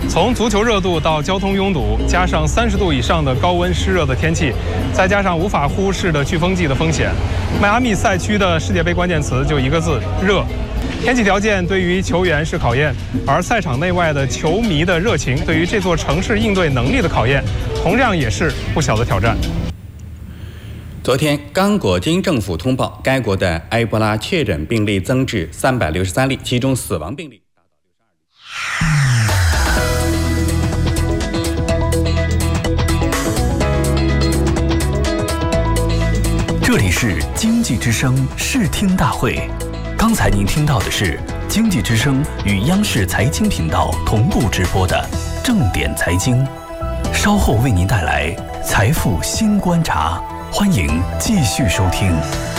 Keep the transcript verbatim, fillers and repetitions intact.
从足球热度到交通拥堵，加上三十度以上的高温湿热的天气，再加上无法忽视的飓风季的风险，迈阿密赛区的世界杯关键词就一个字：热。天气条件对于球员是考验，而赛场内外的球迷的热情对于这座城市应对能力的考验，同样也是不小的挑战。 昨天，刚果金政府通报，该国的埃博拉确诊病例增至三百六十三例，其中死亡病例这里是经济之声视听大会，刚才您听到的是经济之声与央视财经频道同步直播的正点财经，稍后为您带来财富新观察，欢迎继续收听。